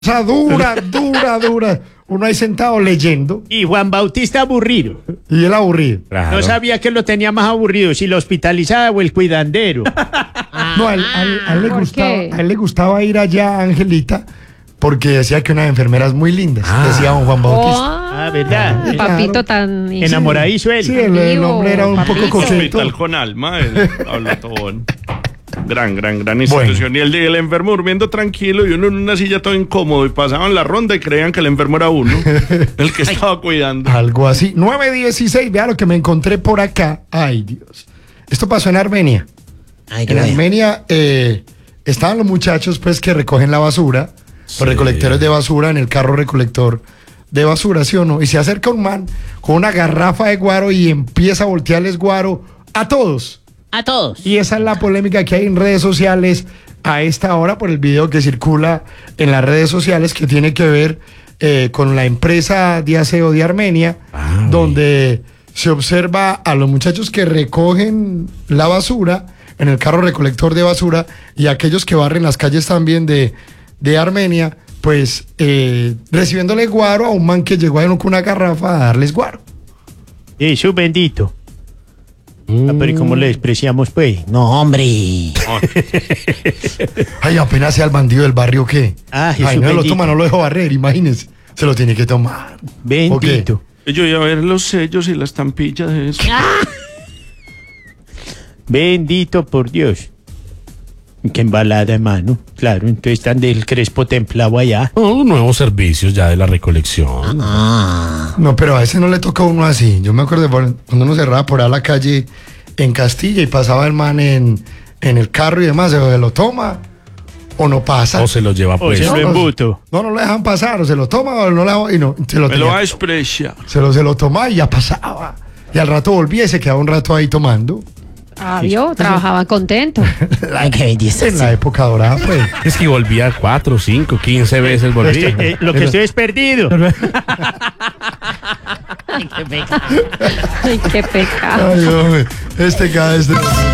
sea, dura. Uno ahí sentado leyendo Y Juan Bautista aburrido. y él aburrido. Claro. No sabía que lo tenía más aburrido, si lo hospitalizaba o el cuidandero. No, a él le ¿por gustaba, qué? a él le gustaba ir allá, Angelita, porque decía que unas enfermeras muy lindas, decía don Juan Bautista. ¿Verdad? El papito tan Enamoradizo él. Sí, el hombre era un poco Papito. coqueto. Hospital con alma, habla todo. Gran institución. Bueno. Y el enfermo durmiendo tranquilo y uno en una silla todo incómodo y pasaban la ronda y creían que el enfermo era uno, el que estaba cuidando. Algo así. 9:16, vea lo que me encontré por acá. Ay, Dios. Esto pasó en Armenia. En Armenia estaban los muchachos pues que recogen la basura, los recolectores de basura en el carro recolector de basura, ¿sí o no? Y se acerca un man con una garrafa de guaro y empieza a voltearles guaro a todos. A todos. Y esa es la polémica que hay en redes sociales a esta hora por el video que circula en las redes sociales que tiene que ver con la empresa de aseo de Armenia, donde se observa a los muchachos que recogen la basura en el carro recolector de basura y aquellos que barren las calles también de Armenia, pues recibiéndole guaro a un man que llegó ahí con una garrafa a darles guaro. Eso bendito. Pero ¿y cómo le despreciamos, pues? No, hombre. Ay, apenas sea el bandido del barrio, ¿qué? Ah, Ay, Jesús no lo bendito. toma, no lo dejo barrer, imagínense. Se lo tiene que tomar. Bendito. Yo iba a ver los sellos y la estampilla de eso. Bendito por Dios. Qué embalada, hermano. Claro, entonces están del Crespo templado allá. Los nuevos servicios ya de la recolección. No, pero a ese no le toca a uno así. Yo me acuerdo de cuando uno cerraba por ahí la calle en Castilla y pasaba el man en el carro y demás, se lo toma o no pasa. O se los lleva O pues. se lo embuto. No lo dejan pasar, o se lo toma o no y no, se lo, Me lo tenía- va a despreciar. se lo tomaba y ya pasaba. Y al rato volvía y se quedaba un rato ahí tomando. vio, trabajaba contento. En la época dorada, pues. Es que volvía 4, 5, 15 veces volvía. Lo que estoy es perdido. Ay, qué pecado. Ay, hombre, cada vez